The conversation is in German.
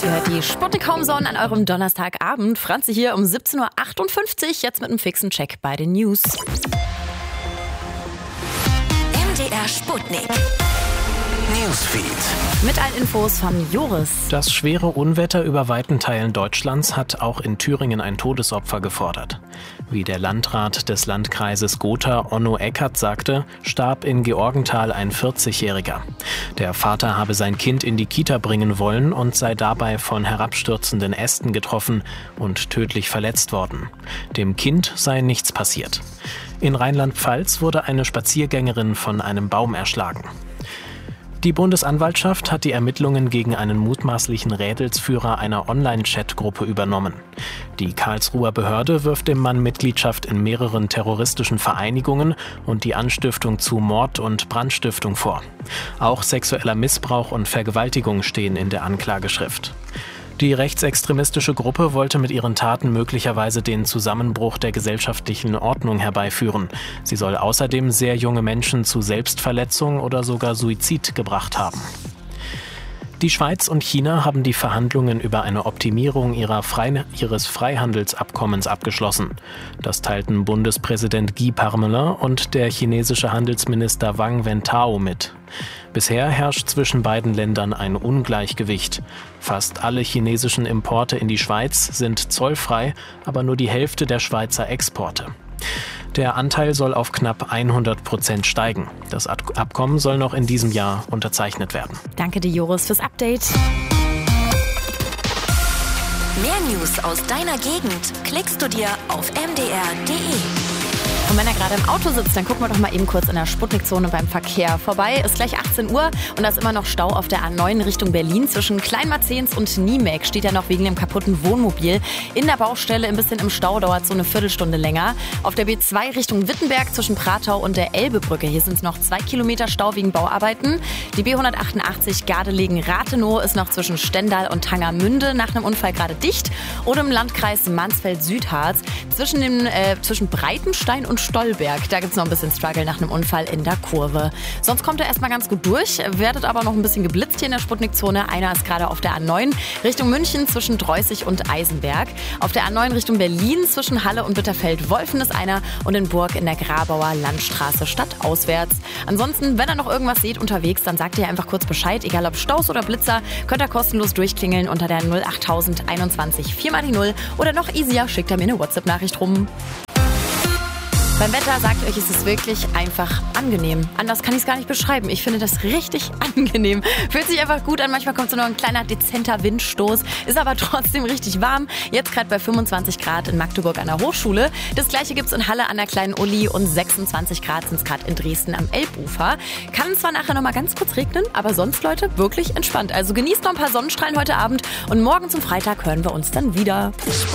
Ihr hört die Sputnik Homezone an eurem Donnerstagabend. Franzi hier um 17.58 Uhr, jetzt mit einem fixen Check bei den News. MDR Sputnik Newsfeed. Mit allen Infos von Joris. Das schwere Unwetter über weiten Teilen Deutschlands hat auch in Thüringen ein Todesopfer gefordert. Wie der Landrat des Landkreises Gotha, Onno Eckert, sagte, starb in Georgenthal ein 40-Jähriger. Der Vater habe sein Kind in die Kita bringen wollen und sei dabei von herabstürzenden Ästen getroffen und tödlich verletzt worden. Dem Kind sei nichts passiert. In Rheinland-Pfalz wurde eine Spaziergängerin von einem Baum erschlagen. Die Bundesanwaltschaft hat die Ermittlungen gegen einen mutmaßlichen Rädelsführer einer Online-Chat-Gruppe übernommen. Die Karlsruher Behörde wirft dem Mann Mitgliedschaft in mehreren terroristischen Vereinigungen und die Anstiftung zu Mord und Brandstiftung vor. Auch sexueller Missbrauch und Vergewaltigung stehen in der Anklageschrift. Die rechtsextremistische Gruppe wollte mit ihren Taten möglicherweise den Zusammenbruch der gesellschaftlichen Ordnung herbeiführen. Sie soll außerdem sehr junge Menschen zu Selbstverletzung oder sogar Suizid gebracht haben. Die Schweiz und China haben die Verhandlungen über eine Optimierung ihres Freihandelsabkommens abgeschlossen. Das teilten Bundespräsident Guy Parmelin und der chinesische Handelsminister Wang Wentao mit. Bisher herrscht zwischen beiden Ländern ein Ungleichgewicht. Fast alle chinesischen Importe in die Schweiz sind zollfrei, aber nur die Hälfte der Schweizer Exporte. Der Anteil soll auf knapp 100% steigen. Das Abkommen soll noch in diesem Jahr unterzeichnet werden. Danke dir, Joris, fürs Update. Mehr News aus deiner Gegend klickst du dir auf mdr.de. Und wenn er gerade im Auto sitzt, dann gucken wir doch mal eben kurz in der Sputnik-Zone beim Verkehr vorbei. Ist gleich 18 Uhr und da ist immer noch Stau auf der A9 Richtung Berlin. Zwischen Kleinmarzens und Niemek steht er noch wegen dem kaputten Wohnmobil. In der Baustelle ein bisschen im Stau, dauert so eine Viertelstunde länger. Auf der B2 Richtung Wittenberg zwischen Pratau und der Elbebrücke. Hier sind es noch 2 Kilometer Stau wegen Bauarbeiten. Die B188 Gardelegen-Rathenow ist noch zwischen Stendal und Tangermünde nach einem Unfall gerade dicht. Und im Landkreis Mansfeld-Südharz zwischen Breitenstein und Stolberg. Da gibt es noch ein bisschen Struggle nach einem Unfall in der Kurve. Sonst kommt er erstmal ganz gut durch, werdet aber noch ein bisschen geblitzt hier in der Sputnik-Zone. Einer ist gerade auf der A9 Richtung München zwischen Dreußig und Eisenberg. Auf der A9 Richtung Berlin zwischen Halle und Bitterfeld-Wolfen ist einer und in Burg in der Grabauer Landstraße stadtauswärts. Ansonsten, wenn ihr noch irgendwas seht unterwegs, dann sagt ihr einfach kurz Bescheid. Egal ob Staus oder Blitzer, könnt ihr kostenlos durchklingeln unter der 08000 21 4 mal die 0 oder noch easier, schickt ihr mir eine WhatsApp-Nachricht rum. Beim Wetter, sagt euch, ist es wirklich einfach angenehm. Anders kann ich es gar nicht beschreiben. Ich finde das richtig angenehm. Fühlt sich einfach gut an. Manchmal kommt so noch ein kleiner dezenter Windstoß. Ist aber trotzdem richtig warm. Jetzt gerade bei 25 Grad in Magdeburg an der Hochschule. Das gleiche gibt es in Halle an der Kleinen Uli und 26 Grad sind es gerade in Dresden am Elbufer. Kann zwar nachher noch mal ganz kurz regnen, aber sonst, Leute, wirklich entspannt. Also genießt noch ein paar Sonnenstrahlen heute Abend und morgen zum Freitag hören wir uns dann wieder.